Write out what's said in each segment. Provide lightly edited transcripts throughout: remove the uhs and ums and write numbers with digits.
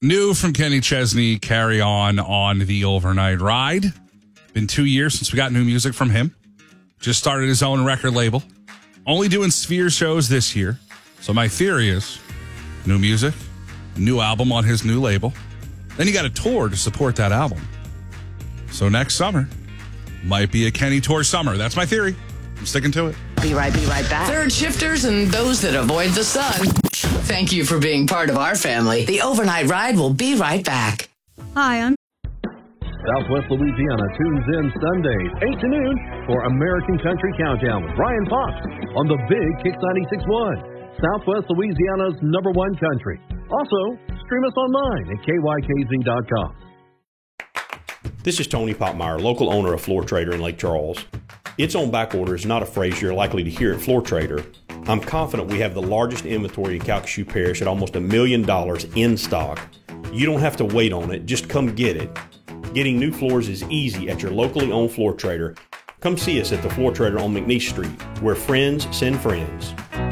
New from Kenny Chesney, Carry On the Overnight Ride. Been 2 years since we got new music from him. Just started his own record label. Only doing Sphere shows this year. So my theory is new music, new album on his new label. Then you got a tour to support that album. So next summer might be a Kenny tour summer. That's my theory. I'm sticking to it. Be right back. Third shifters and those that avoid the sun. Thank you for being part of our family. The Overnight Ride will be right back. Hi, I'm Southwest Louisiana tunes in Sundays, 8 to noon for American Country Countdown with Brian Fox on the Big Kicks 96.1, Southwest Louisiana's #1 country. Also, stream us online at kykz.com. This is Tony Popmeyer, local owner of Floor Trader in Lake Charles. It's on back order is not a phrase you're likely to hear at Floor Trader. I'm confident we have the largest inventory in Calcasieu Parish at almost $1 million in stock. You don't have to wait on it, just come get it. Getting new floors is easy at your locally owned Floor Trader. Come see us at the Floor Trader on McNeese Street, where friends send friends.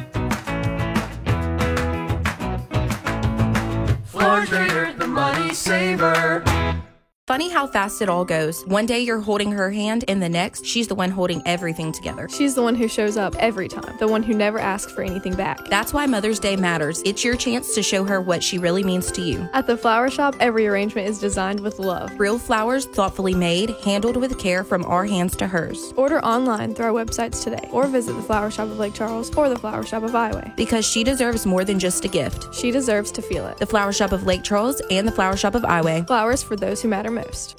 Floor Trader, the money saver. Funny how fast it all goes. One day you're holding her hand, and the next, she's the one holding everything together. She's the one who shows up every time, the one who never asks for anything back. That's why Mother's Day matters. It's your chance to show her what she really means to you. At the Flower Shop, every arrangement is designed with love. Real flowers, thoughtfully made, handled with care from our hands to hers. Order online through our websites today, or visit the Flower Shop of Lake Charles or the Flower Shop of Iway. Because she deserves more than just a gift. She deserves to feel it. The Flower Shop of Lake Charles and the Flower Shop of Iway. Flowers for those who matter most.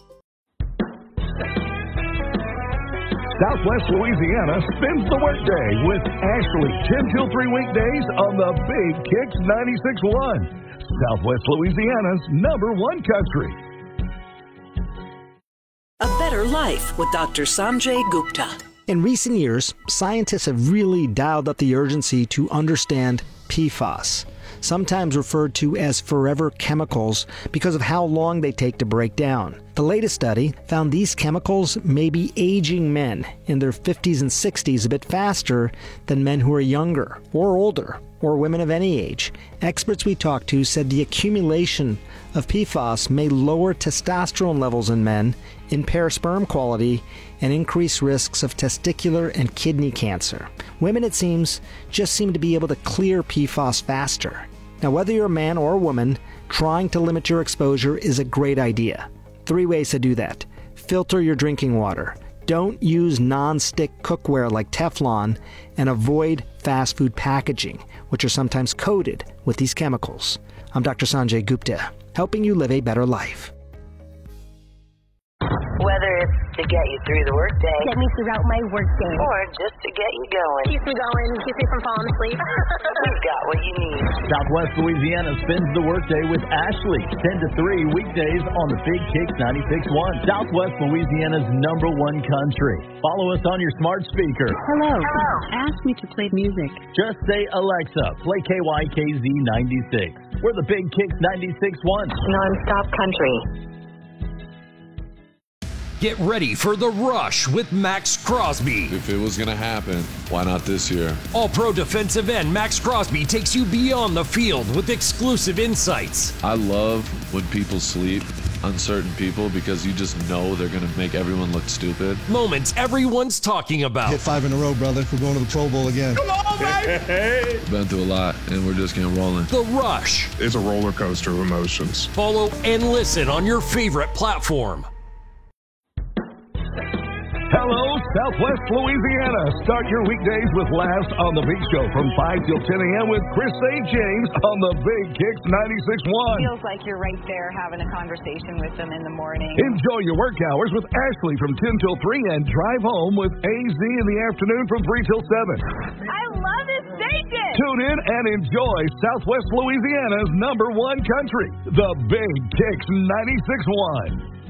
Southwest Louisiana spins the workday with Ashley 10 till 3 weekdays on the Big Kicks 96.1, Southwest Louisiana's #1 country. A Better Life with Dr. Sanjay Gupta. In recent years, scientists have really dialed up the urgency to understand PFAS, sometimes referred to as forever chemicals because of how long they take to break down. The latest study found these chemicals may be aging men in their 50s and 60s a bit faster than men who are younger or older or women of any age. Experts we talked to said the accumulation of PFAS may lower testosterone levels in men, impair sperm quality, and increase risks of testicular and kidney cancer. Women, it seems, just seem to be able to clear PFAS faster. Now, whether you're a man or a woman, trying to limit your exposure is a great idea. 3 ways to do that. Filter your drinking water. Don't use non-stick cookware like Teflon, and avoid fast food packaging, which are sometimes coated with these chemicals. I'm Dr. Sanjay Gupta, helping you live a better life. Whether it's to get you through the workday, get me throughout my workday, or just to get you going, keep me going, keep me from falling asleep. We've got what you need. Southwest Louisiana spins the workday with Ashley 10 to 3 weekdays on the Big Kicks 96.1, Southwest Louisiana's #1 country. Follow us on your smart speaker. Hello. Ask me to play music. Just say, Alexa, play KYKZ 96. We're the Big Kicks 96.1. Non-stop country. Get ready for The Rush with Max Crosby. If it was going to happen, why not this year? All-Pro defensive end Max Crosby takes you beyond the field with exclusive insights. I love when people sleep, uncertain people, because you just know they're going to make everyone look stupid. Moments everyone's talking about. Hit 5 in a row, brother. We're going to the Pro Bowl again. Come on, baby! Been through a lot, and we're just getting rolling. The Rush. It's a roller coaster of emotions. Follow and listen on your favorite platform. Hello, Southwest Louisiana. Start your weekdays with laughs on The Big Show from 5 till 10 a.m. with Chris St. James on the Big Kicks 96.1. Feels like you're right there having a conversation with them in the morning. Enjoy your work hours with Ashley from 10 till 3 and drive home with AZ in the afternoon from 3 till 7. I love this bacon. Tune in and enjoy Southwest Louisiana's #1 country, the Big Kicks 96.1.